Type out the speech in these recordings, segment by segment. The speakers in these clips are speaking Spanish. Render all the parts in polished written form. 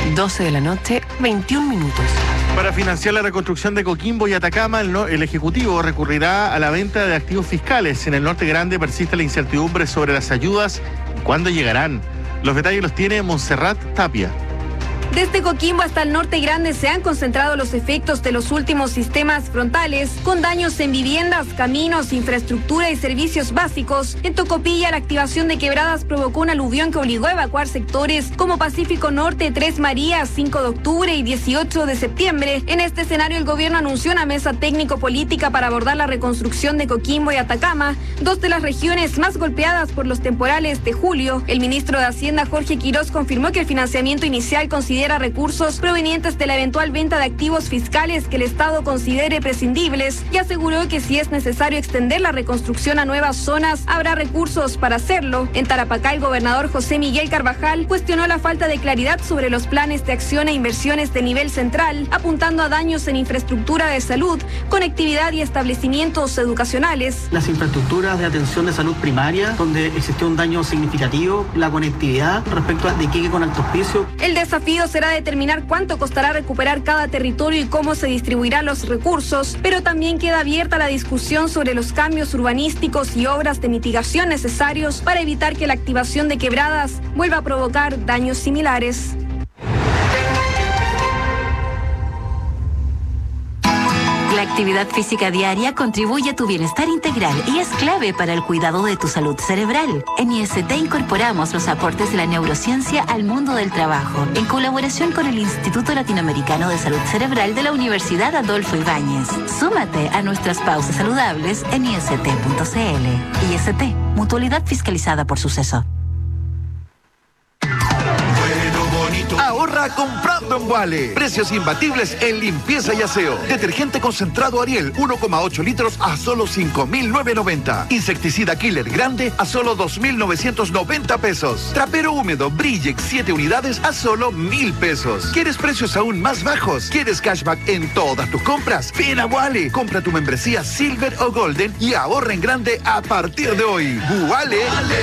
12 de la noche, 21 minutos. Para financiar la reconstrucción de Coquimbo y Atacama, el Ejecutivo recurrirá a la venta de activos fiscales. En el Norte Grande persiste la incertidumbre sobre las ayudas y cuándo llegarán. Los detalles los tiene Montserrat Tapia. Desde Coquimbo hasta el Norte Grande se han concentrado los efectos de los últimos sistemas frontales, con daños en viviendas, caminos, infraestructura y servicios básicos. En Tocopilla, la activación de quebradas provocó un aluvión que obligó a evacuar sectores como Pacífico Norte, Tres Marías, 5 de octubre y 18 de septiembre. En este escenario, el gobierno anunció una mesa técnico-política para abordar la reconstrucción de Coquimbo y Atacama, dos de las regiones más golpeadas por los temporales de julio. El ministro de Hacienda, Jorge Quirós, confirmó que el financiamiento inicial considera recursos provenientes de la eventual venta de activos fiscales que el Estado considere prescindibles y aseguró que si es necesario extender la reconstrucción a nuevas zonas, habrá recursos para hacerlo. En Tarapacá, el gobernador José Miguel Carvajal cuestionó la falta de claridad sobre los planes de acción e inversiones de nivel central, apuntando a daños en infraestructura de salud, conectividad y establecimientos educacionales. Las infraestructuras de atención de salud primaria, donde existió un daño significativo, la conectividad respecto de Iquique con Alto Hospicio. El desafío será determinar cuánto costará recuperar cada territorio y cómo se distribuirán los recursos, pero también queda abierta la discusión sobre los cambios urbanísticos y obras de mitigación necesarios para evitar que la activación de quebradas vuelva a provocar daños similares. La actividad física diaria contribuye a tu bienestar integral y es clave para el cuidado de tu salud cerebral. En IST incorporamos los aportes de la neurociencia al mundo del trabajo, en colaboración con el Instituto Latinoamericano de Salud Cerebral de la Universidad Adolfo Ibáñez. Súmate a nuestras pausas saludables en ist.cl. IST, mutualidad fiscalizada por Suceso. Ahorra comprando en Wale. Precios imbatibles en limpieza y aseo. Detergente concentrado Ariel 1,8 litros a solo 5.990. Insecticida Killer grande a solo 2.990 pesos. Trapero húmedo Brillex 7 unidades a solo 1.000 pesos. ¿Quieres precios aún más bajos? ¿Quieres cashback en todas tus compras? Ven a Wale. Compra tu membresía Silver o Golden y ahorra en grande a partir de hoy. Wale.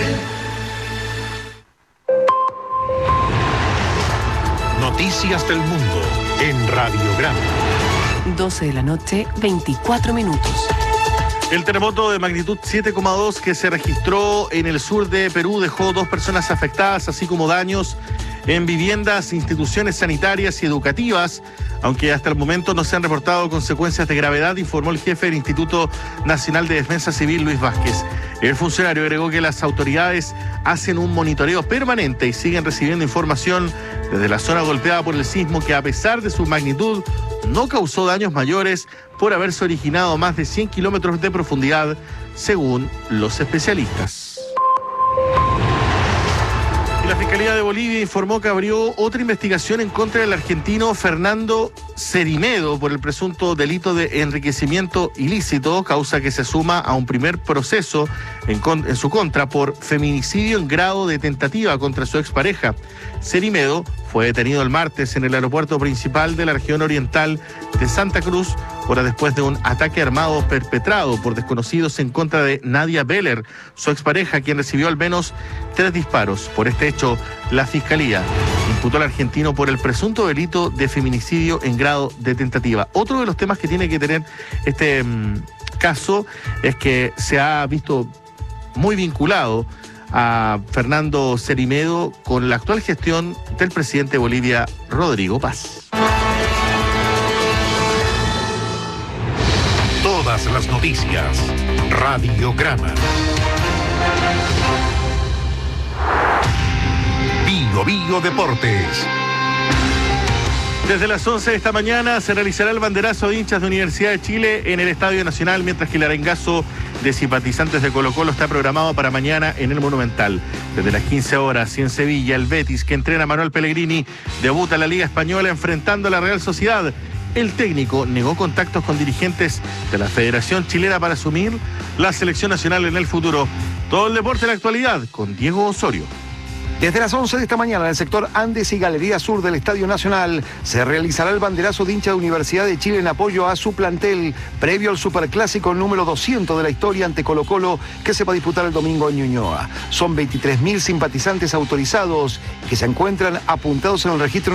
Noticias del mundo en Radiograma. 12 de la noche, 24 minutos. El terremoto de magnitud 7,2 que se registró en el sur de Perú dejó 2 personas afectadas, así como daños en viviendas, instituciones sanitarias y educativas, aunque hasta el momento no se han reportado consecuencias de gravedad, informó el jefe del Instituto Nacional de Defensa Civil, Luis Vázquez. El funcionario agregó que las autoridades hacen un monitoreo permanente y siguen recibiendo información desde la zona golpeada por el sismo, que a pesar de su magnitud no causó daños mayores por haberse originado a más de 100 kilómetros de profundidad, según los especialistas. Y la Fiscalía de Bolivia informó que abrió otra investigación en contra del argentino Fernando Cerimedo por el presunto delito de enriquecimiento ilícito, causa que se suma a un primer proceso en su contra por feminicidio en grado de tentativa contra su expareja. Cerimedo fue detenido el martes en el aeropuerto principal de la región oriental de Santa Cruz, horas después de un ataque armado perpetrado por desconocidos en contra de Nadia Beller, su expareja, quien recibió al menos 3 disparos. Por este hecho, la Fiscalía imputó al argentino por el presunto delito de feminicidio en grado de tentativa. Otro de los temas que tiene que tener este caso es que se ha visto muy vinculado a Fernando Cerimedo con la actual gestión del presidente de Bolivia, Rodrigo Paz. Todas las noticias. Radiograma. Bio Deportes. Desde las 11 de esta mañana se realizará el banderazo de hinchas de Universidad de Chile en el Estadio Nacional, mientras que el arengazo de simpatizantes de Colo-Colo está programado para mañana en el Monumental. Desde las 15 horas y en Sevilla, el Betis, que entrena a Manuel Pellegrini, debuta en la Liga Española enfrentando a la Real Sociedad. El técnico negó contactos con dirigentes de la Federación Chilena para asumir la selección nacional en el futuro. Todo el deporte de la actualidad con Diego Osorio. Desde las 11 de esta mañana, en el sector Andes y Galería Sur del Estadio Nacional, se realizará el banderazo de hincha de Universidad de Chile en apoyo a su plantel, previo al superclásico número 200 de la historia ante Colo-Colo, que se va a disputar el domingo en Ñuñoa. Son 23.000 simpatizantes autorizados que se encuentran apuntados en el registro